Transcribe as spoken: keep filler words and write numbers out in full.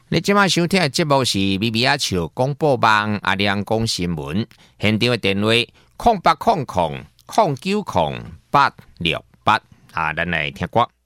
你今晚收听的节目是咪咪阿笑广播网阿亮讲新闻，现场的电话空八空空空九空八六八啊，咱来听歌。